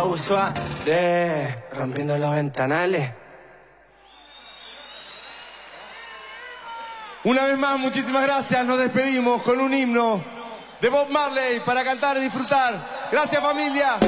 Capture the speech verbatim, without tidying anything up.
Flow suave, rompiendo los ventanales. Una vez más, muchísimas gracias. Nos despedimos con un himno de Bob Marley para cantar y disfrutar. Gracias, familia.